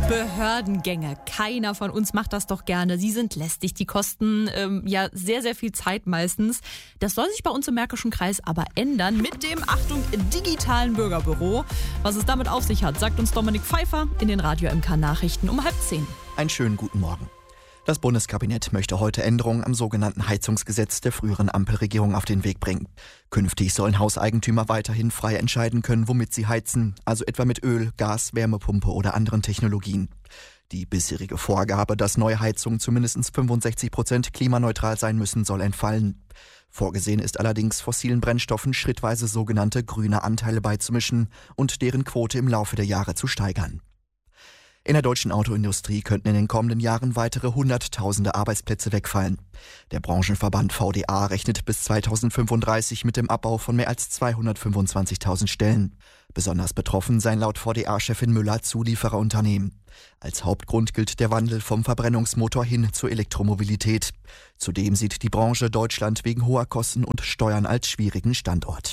Behördengänge. Keiner von uns macht das doch gerne. Sie sind lästig. Die kosten ja sehr, sehr viel Zeit meistens. Das soll sich bei uns im Märkischen Kreis aber ändern mit dem, Achtung, digitalen Bürgerbüro. Was es damit auf sich hat, sagt uns Dominik Pfeiffer in den Radio MK Nachrichten um 9:30. Einen schönen guten Morgen. Das Bundeskabinett möchte heute Änderungen am sogenannten Heizungsgesetz der früheren Ampelregierung auf den Weg bringen. Künftig sollen Hauseigentümer weiterhin frei entscheiden können, womit sie heizen, also etwa mit Öl, Gas, Wärmepumpe oder anderen Technologien. Die bisherige Vorgabe, dass neue Heizungen zumindest 65% klimaneutral sein müssen, soll entfallen. Vorgesehen ist allerdings, fossilen Brennstoffen schrittweise sogenannte grüne Anteile beizumischen und deren Quote im Laufe der Jahre zu steigern. In der deutschen Autoindustrie könnten in den kommenden Jahren weitere Hunderttausende Arbeitsplätze wegfallen. Der Branchenverband VDA rechnet bis 2035 mit dem Abbau von mehr als 225.000 Stellen. Besonders betroffen seien laut VDA-Chefin Müller Zuliefererunternehmen. Als Hauptgrund gilt der Wandel vom Verbrennungsmotor hin zur Elektromobilität. Zudem sieht die Branche Deutschland wegen hoher Kosten und Steuern als schwierigen Standort.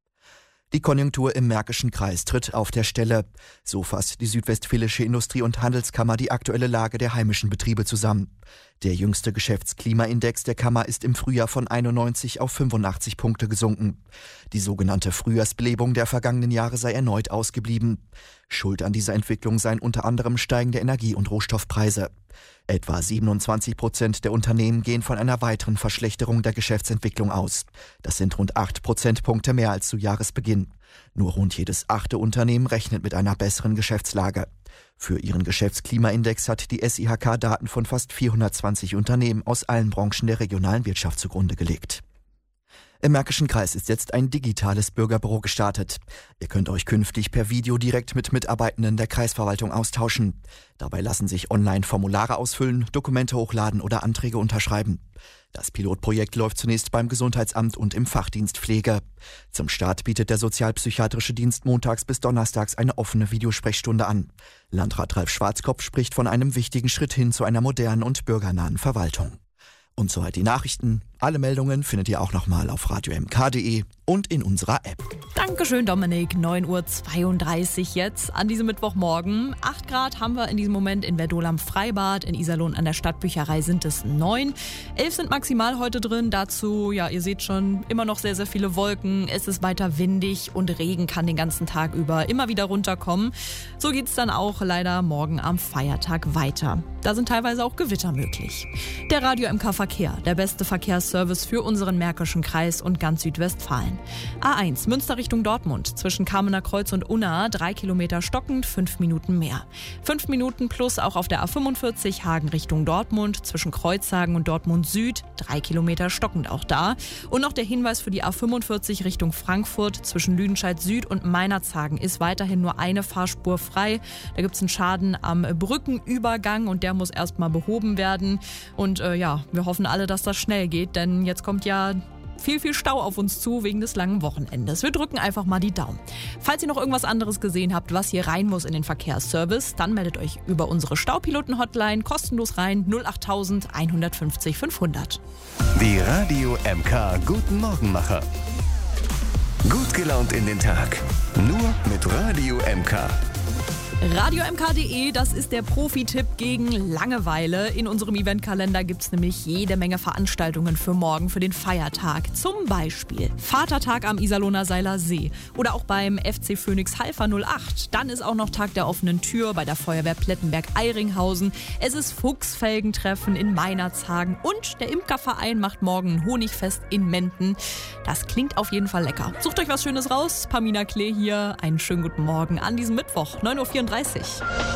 Die Konjunktur im Märkischen Kreis tritt auf der Stelle. So fasst die Südwestfälische Industrie- und Handelskammer die aktuelle Lage der heimischen Betriebe zusammen. Der jüngste Geschäftsklimaindex der Kammer ist im Frühjahr von 91 auf 85 Punkte gesunken. Die sogenannte Frühjahrsbelebung der vergangenen Jahre sei erneut ausgeblieben. Schuld an dieser Entwicklung seien unter anderem steigende Energie- und Rohstoffpreise. Etwa 27% der Unternehmen gehen von einer weiteren Verschlechterung der Geschäftsentwicklung aus. Das sind rund 8 Prozentpunkte mehr als zu Jahresbeginn. Nur rund jedes 8. Unternehmen rechnet mit einer besseren Geschäftslage. Für ihren Geschäftsklimaindex hat die SIHK Daten von fast 420 Unternehmen aus allen Branchen der regionalen Wirtschaft zugrunde gelegt. Im Märkischen Kreis ist jetzt ein digitales Bürgerbüro gestartet. Ihr könnt euch künftig per Video direkt mit Mitarbeitenden der Kreisverwaltung austauschen. Dabei lassen sich online Formulare ausfüllen, Dokumente hochladen oder Anträge unterschreiben. Das Pilotprojekt läuft zunächst beim Gesundheitsamt und im Fachdienst Pflege. Zum Start bietet der Sozialpsychiatrische Dienst montags bis donnerstags eine offene Videosprechstunde an. Landrat Ralf Schwarzkopf spricht von einem wichtigen Schritt hin zu einer modernen und bürgernahen Verwaltung. Und soweit die Nachrichten. Alle Meldungen findet ihr auch nochmal auf radiomk.de und in unserer App. Dankeschön, Dominik. 9:32 Uhr jetzt an diesem Mittwochmorgen. 8 Grad haben wir in diesem Moment in Verdol am Freibad. In Iserlohn an der Stadtbücherei sind es 9. 11 sind maximal heute drin. Dazu, ja, ihr seht schon, immer noch sehr, sehr viele Wolken. Es ist weiter windig und Regen kann den ganzen Tag über immer wieder runterkommen. So geht's dann auch leider morgen am Feiertag weiter. Da sind teilweise auch Gewitter möglich. Der Radio MK Verkehr, der beste Verkehrsservice für unseren Märkischen Kreis und ganz Südwestfalen. A1 Münster Richtung Dortmund zwischen Kamener Kreuz und Unna 3 Kilometer stockend, 5 Minuten mehr. 5 Minuten plus auch auf der A45 Hagen Richtung Dortmund zwischen Kreuzhagen und Dortmund Süd 3 Kilometer stockend auch da. Und noch der Hinweis für die A45 Richtung Frankfurt zwischen Lüdenscheid Süd und Meinerzhagen ist weiterhin nur eine Fahrspur frei. Da gibt es einen Schaden am Brückenübergang und der muss erstmal behoben werden. Und wir hoffen alle, dass das schnell geht, denn jetzt kommt ja viel Stau auf uns zu wegen des langen Wochenendes. Wir drücken einfach mal die Daumen. Falls ihr noch irgendwas anderes gesehen habt, was hier rein muss in den Verkehrsservice, dann meldet euch über unsere Staupiloten-Hotline kostenlos rein 08000 150 500. Die Radio MK Guten Morgenmacher. Gut gelaunt in den Tag. Nur mit Radio MK. RadioMK.de, das ist der Profi-Tipp gegen Langeweile. In unserem Eventkalender gibt es nämlich jede Menge Veranstaltungen für morgen, für den Feiertag. Zum Beispiel Vatertag am Iserlohner Seiler See oder auch beim FC Phoenix Halfa 08. Dann ist auch noch Tag der offenen Tür bei der Feuerwehr Plettenberg-Eiringhausen. Es ist Fuchsfelgentreffen in Meinerzhagen und der Imkerverein macht morgen ein Honigfest in Menden. Das klingt auf jeden Fall lecker. Sucht euch was Schönes raus. Pamina Klee hier. Einen schönen guten Morgen an diesem Mittwoch, 9:34 Uhr.